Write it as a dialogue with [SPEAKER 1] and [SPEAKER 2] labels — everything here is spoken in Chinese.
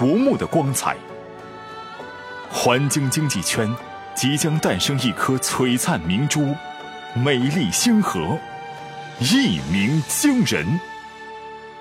[SPEAKER 1] 夺目的光彩。环京经济圈即将诞生一颗璀璨明珠，美丽星河，一鸣惊人。